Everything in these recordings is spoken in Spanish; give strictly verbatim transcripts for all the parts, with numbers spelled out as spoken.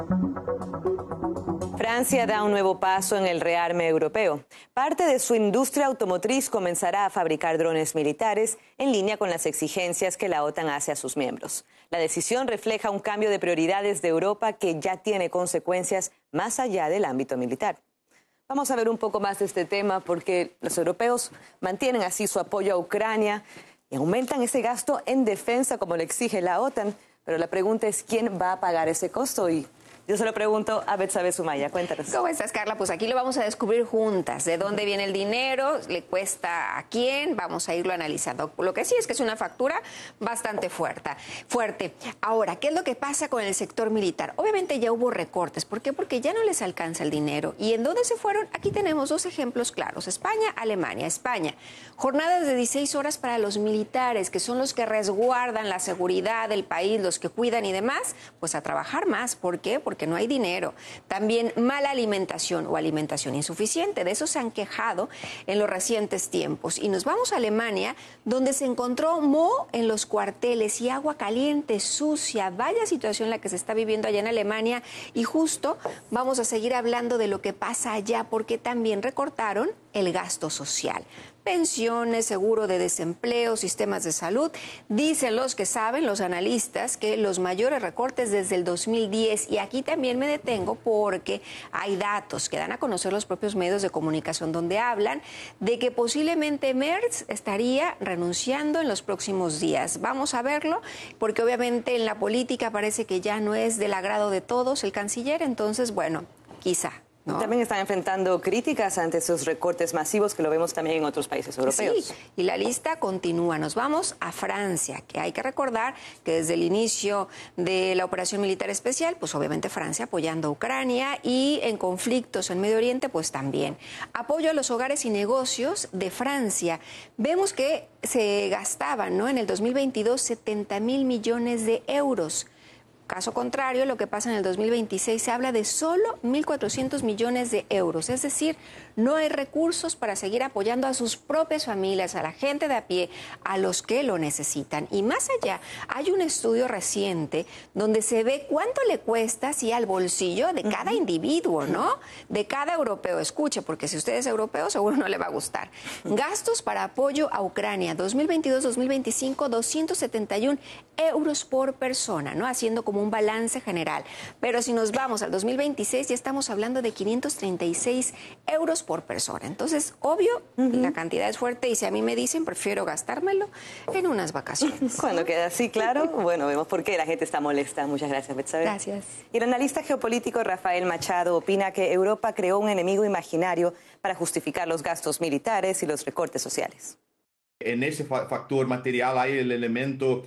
Francia da un nuevo paso en el rearme europeo. Parte de su industria automotriz comenzará a fabricar drones militares en línea con las exigencias que la OTAN hace a sus miembros. La decisión refleja un cambio de prioridades de Europa que ya tiene consecuencias más allá del ámbito militar. Vamos a ver un poco más de este tema porque los europeos mantienen así su apoyo a Ucrania y aumentan ese gasto en defensa como lo exige la OTAN. Pero la pregunta es quién va a pagar ese costo y yo se lo pregunto a Betsabe Sumaya. Cuéntanos. ¿Cómo estás, Carla? Pues aquí lo vamos a descubrir juntas. ¿De dónde viene el dinero? ¿Le cuesta a quién? Vamos a irlo analizando. Lo que sí es que es una factura bastante fuerte. fuerte. Ahora, ¿qué es lo que pasa con el sector militar? Obviamente ya hubo recortes. ¿Por qué? Porque ya no les alcanza el dinero. ¿Y en dónde se fueron? Aquí tenemos dos ejemplos claros. España, Alemania. España, jornadas de dieciséis horas para los militares, que son los que resguardan la seguridad del país, los que cuidan y demás, pues a trabajar más. ¿Por qué? Porque no hay dinero. También mala alimentación o alimentación insuficiente. De eso se han quejado en los recientes tiempos. Y nos vamos a Alemania, donde se encontró moho en los cuarteles y agua caliente, sucia. Vaya situación la que se está viviendo allá en Alemania. Y justo vamos a seguir hablando de lo que pasa allá, porque también recortaron el gasto social. Pensiones, seguro de desempleo, sistemas de salud. Dicen los que saben, los analistas, que los mayores recortes desde el dos mil diez. Y aquí también me detengo porque hay datos que dan a conocer los propios medios de comunicación donde hablan de que posiblemente Merz estaría renunciando en los próximos días. Vamos a verlo porque obviamente en la política parece que ya no es del agrado de todos el canciller. Entonces, bueno, quizá. ¿No? También están enfrentando críticas ante esos recortes masivos que lo vemos también en otros países europeos. Sí, y la lista continúa. Nos vamos a Francia, que hay que recordar que desde el inicio de la operación militar especial, pues obviamente Francia apoyando a Ucrania y en conflictos en Medio Oriente, pues también. Apoyo a los hogares y negocios de Francia. Vemos que se gastaban, ¿no?, en el dos mil veintidós setenta mil millones de euros. Caso contrario, lo que pasa en el dos mil veintiséis se habla de solo mil cuatrocientos millones de euros. Es decir, no hay recursos para seguir apoyando a sus propias familias, a la gente de a pie, a los que lo necesitan. Y más allá, hay un estudio reciente donde se ve cuánto le cuesta así al bolsillo de cada individuo, ¿no? De cada europeo. Escuche, porque si usted es europeo, seguro no le va a gustar. Gastos para apoyo a Ucrania, dos mil veintidós dos mil veinticinco, doscientos setenta y uno euros por persona, ¿no? Haciendo como un balance general. Pero si nos vamos al dos mil veintiséis, ya estamos hablando de quinientos treinta y seis euros por persona. Entonces, obvio, uh-huh. la cantidad es fuerte y si a mí me dicen, prefiero gastármelo en unas vacaciones. Cuando queda así claro, bueno, vemos por qué la gente está molesta. Muchas gracias, Betsabe. Gracias. Y el analista geopolítico Rafael Machado opina que Europa creó un enemigo imaginario para justificar los gastos militares y los recortes sociales. En ese factor material hay el elemento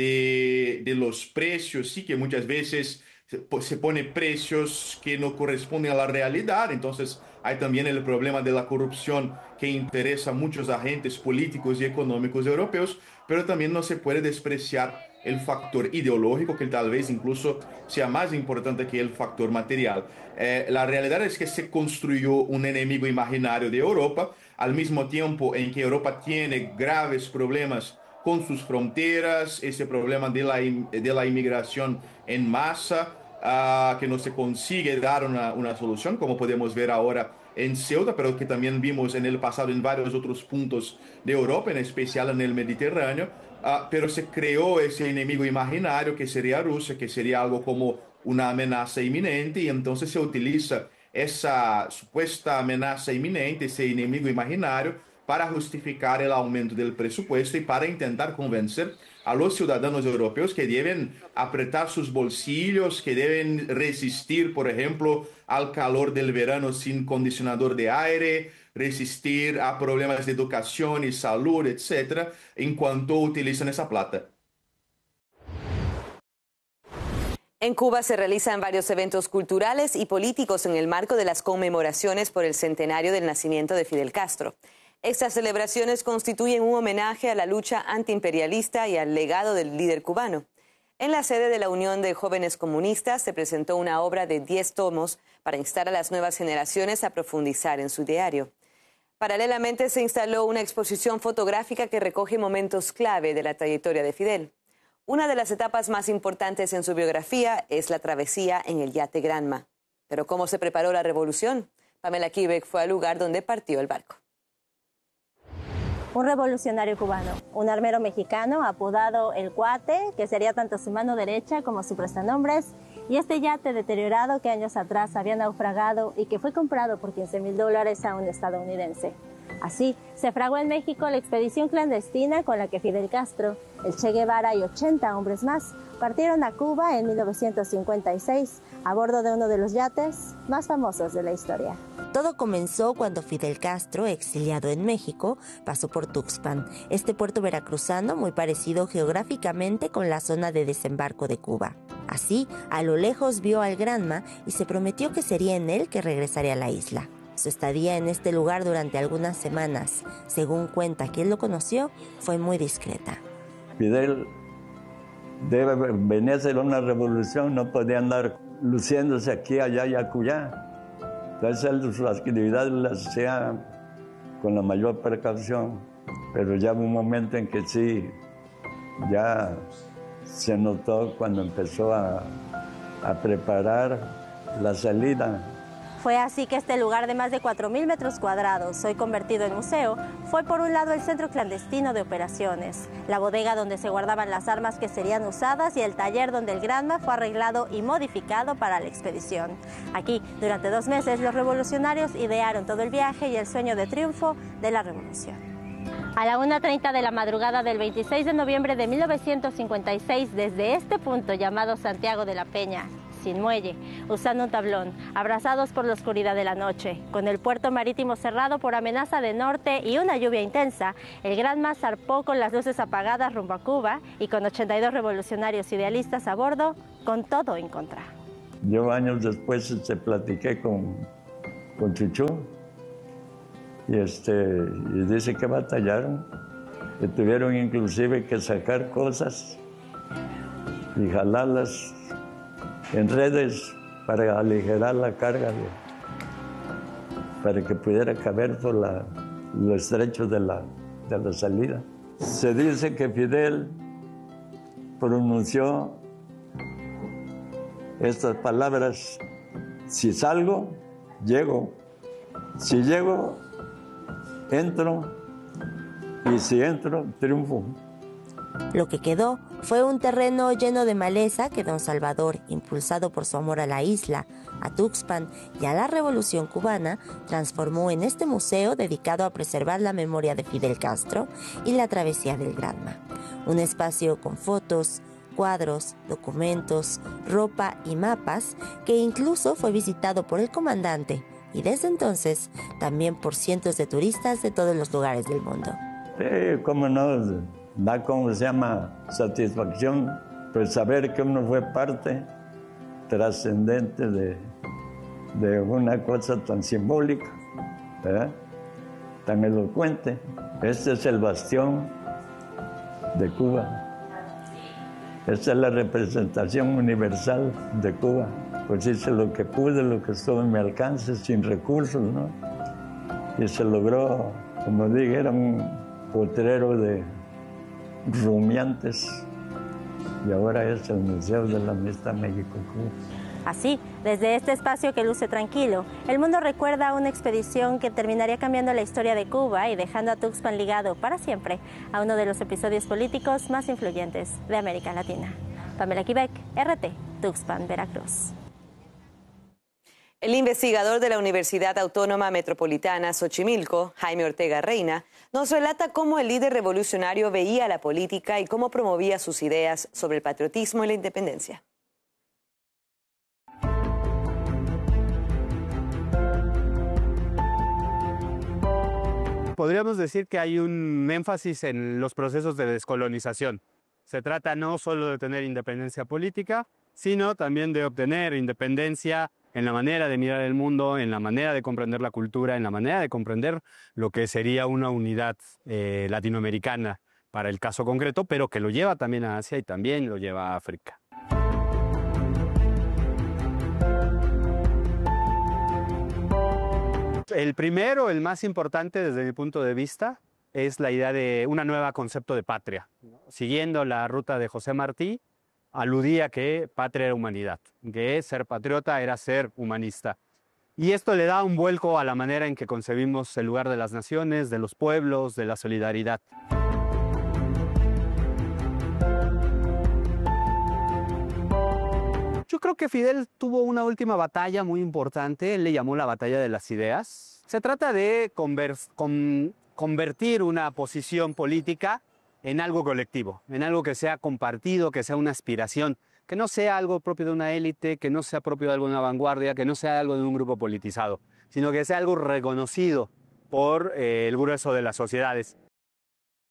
De, de los precios, sí, que muchas veces se pone precios que no corresponden a la realidad. Entonces hay también el problema de la corrupción que interesa a muchos agentes políticos y económicos europeos, pero también no se puede despreciar el factor ideológico, que tal vez incluso sea más importante que el factor material. Eh, la realidad es que se construyó un enemigo imaginario de Europa, al mismo tiempo en que Europa tiene graves problemas con sus fronteras, ese problema de la, de la inmigración en masa, uh, que no se consigue dar una, una solución, como podemos ver ahora en Ceuta, pero que también vimos en el pasado en varios otros puntos de Europa, en especial en el Mediterráneo, uh, pero se creó ese enemigo imaginario que sería Rusia, que sería algo como una amenaza inminente, y entonces se utiliza esa supuesta amenaza inminente, ese enemigo imaginario, para justificar el aumento del presupuesto y para intentar convencer a los ciudadanos europeos que deben apretar sus bolsillos, que deben resistir, por ejemplo, al calor del verano sin condicionador de aire, resistir a problemas de educación y salud, etcétera, en cuanto utilizan esa plata. En Cuba se realizan varios eventos culturales y políticos en el marco de las conmemoraciones por el centenario del nacimiento de Fidel Castro. Estas celebraciones constituyen un homenaje a la lucha antiimperialista y al legado del líder cubano. En la sede de la Unión de Jóvenes Comunistas se presentó una obra de diez tomos para instar a las nuevas generaciones a profundizar en su ideario. Paralelamente se instaló una exposición fotográfica que recoge momentos clave de la trayectoria de Fidel. Una de las etapas más importantes en su biografía es la travesía en el yate Granma. Pero ¿cómo se preparó la revolución? Pamela Quebec fue al lugar donde partió el barco. Un revolucionario cubano, un armero mexicano apodado El Cuate, que sería tanto su mano derecha como su prestanombres, y este yate deteriorado que años atrás había naufragado y que fue comprado por quince mil dólares a un estadounidense. Así, se fraguó en México la expedición clandestina con la que Fidel Castro, el Che Guevara y ochenta hombres más partieron a Cuba en mil novecientos cincuenta y seis a bordo de uno de los yates más famosos de la historia. Todo comenzó cuando Fidel Castro, exiliado en México, pasó por Tuxpan, este puerto veracruzano muy parecido geográficamente con la zona de desembarco de Cuba. Así, a lo lejos vio al Granma y se prometió que sería en él que regresaría a la isla. Su estadía en este lugar durante algunas semanas, según cuenta quien lo conoció, fue muy discreta. Fidel debe venir a hacer una revolución, no podía andar luciéndose aquí, allá y acullá. Entonces sus actividades las hacía con la mayor precaución, pero ya hubo un momento en que sí, ya se notó cuando empezó a, a preparar la salida. Fue así que este lugar de más de cuatro mil metros cuadrados, hoy convertido en museo, fue por un lado el centro clandestino de operaciones, la bodega donde se guardaban las armas que serían usadas y el taller donde el Granma fue arreglado y modificado para la expedición. Aquí, durante dos meses, los revolucionarios idearon todo el viaje y el sueño de triunfo de la revolución. A la una treinta de la madrugada del veintiséis de noviembre de mil novecientos cincuenta y seis, desde este punto llamado Santiago de la Peña, sin muelle, usando un tablón, abrazados por la oscuridad de la noche, con el puerto marítimo cerrado por amenaza de norte y una lluvia intensa, el Granma zarpó con las luces apagadas rumbo a Cuba y con ochenta y dos revolucionarios idealistas a bordo, con todo en contra. Yo años después se platiqué con, con Chuchú y, este, y dice que batallaron, que tuvieron inclusive que sacar cosas y jalarlas en redes para aligerar la carga, de, para que pudiera caber por la, lo estrecho de la, de la salida. Se dice que Fidel pronunció estas palabras: si salgo, llego; si llego, entro; y si entro, triunfo. Lo que quedó fue un terreno lleno de maleza que don Salvador, impulsado por su amor a la isla, a Tuxpan y a la Revolución Cubana, transformó en este museo dedicado a preservar la memoria de Fidel Castro y la travesía del Granma. Un espacio con fotos, cuadros, documentos, ropa y mapas que incluso fue visitado por el comandante y desde entonces también por cientos de turistas de todos los lugares del mundo. Sí, cómo no, da como se llama satisfacción, pues saber que uno fue parte trascendente de, de una cosa tan simbólica, ¿verdad? Tan elocuente. Este es el bastión de Cuba. Esta es la representación universal de Cuba. Pues hice lo que pude, lo que estuvo en mi alcance, sin recursos, ¿no? Y se logró, como dije, era un potrero de rumiantes. Y ahora es el Museo de la Amistad México-Cuba. Así, desde este espacio que luce tranquilo, el mundo recuerda una expedición que terminaría cambiando la historia de Cuba y dejando a Tuxpan ligado para siempre a uno de los episodios políticos más influyentes de América Latina. Pamela Quebec, R T, Tuxpan, Veracruz. El investigador de la Universidad Autónoma Metropolitana Xochimilco, Jaime Ortega Reina, nos relata cómo el líder revolucionario veía la política y cómo promovía sus ideas sobre el patriotismo y la independencia. Podríamos decir que hay un énfasis en los procesos de descolonización. Se trata no solo de tener independencia política, sino también de obtener independencia en la manera de mirar el mundo, en la manera de comprender la cultura, en la manera de comprender lo que sería una unidad eh, latinoamericana para el caso concreto, pero que lo lleva también a Asia y también lo lleva a África. El primero, el más importante desde mi punto de vista, es la idea de una nueva concepto de patria. Siguiendo la ruta de José Martí, aludía que patria era humanidad, que ser patriota era ser humanista. Y esto le da un vuelco a la manera en que concebimos el lugar de las naciones, de los pueblos, de la solidaridad. Yo creo que Fidel tuvo una última batalla muy importante, él le llamó la batalla de las ideas. Se trata de conver- con- convertir una posición política en algo colectivo, en algo que sea compartido, que sea una aspiración, que no sea algo propio de una élite, que no sea propio de alguna vanguardia, que no sea algo de un grupo politizado, sino que sea algo reconocido por eh, el grueso de las sociedades.